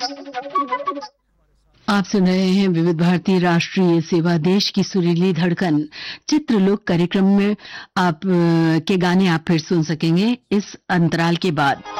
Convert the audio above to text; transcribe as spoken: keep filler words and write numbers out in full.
आप सुन रहे हैं विविध भारती राष्ट्रीय सेवा, देश की सुरीली धड़कन। चित्रलोक कार्यक्रम में आप अ, के गाने आप फिर सुन सकेंगे इस अंतराल के बाद।